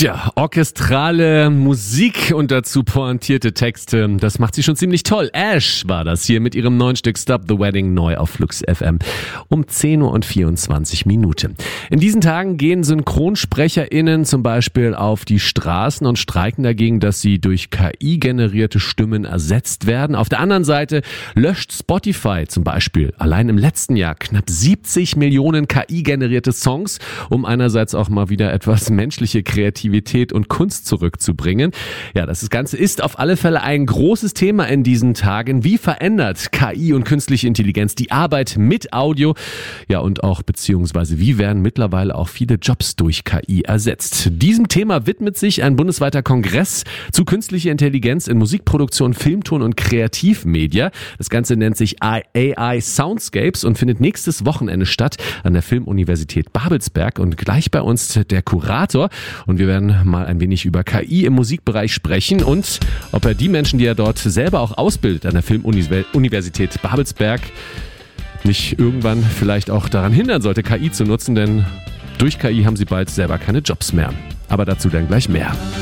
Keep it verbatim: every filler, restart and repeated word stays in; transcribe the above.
Tja, orchestrale Musik und dazu pointierte Texte, das macht sie schon ziemlich toll. Ash war das hier mit ihrem neuen Stück Stop the Wedding, neu auf Flux F M um zehn Uhr und vierundzwanzig Minuten. In diesen Tagen gehen SynchronsprecherInnen zum Beispiel auf die Straßen und streiken dagegen, dass sie durch K I generierte Stimmen ersetzt werden. Auf der anderen Seite löscht Spotify zum Beispiel allein im letzten Jahr knapp siebzig Millionen K I generierte Songs, um einerseits auch mal wieder etwas menschliche Kreativität und Kunst zurückzubringen. Ja, das Ganze ist auf alle Fälle ein großes Thema in diesen Tagen. Wie verändert K I und künstliche Intelligenz die Arbeit mit Audio? Ja, und auch beziehungsweise wie werden mittlerweile auch viele Jobs durch K I ersetzt? Diesem Thema widmet sich ein bundesweiter Kongress zu künstlicher Intelligenz in Musikproduktion, Filmton und Kreativmedia. Das Ganze nennt sich A I Soundscapes und findet nächstes Wochenende statt an der Filmuniversität Babelsberg. Und gleich bei uns der Kurator. Und wir werden mal ein wenig über K I im Musikbereich sprechen und ob er die Menschen, die er dort selber auch ausbildet an der Filmuniversität Babelsberg, nicht irgendwann vielleicht auch daran hindern sollte, K I zu nutzen, denn durch K I haben sie bald selber keine Jobs mehr. Aber dazu dann gleich mehr.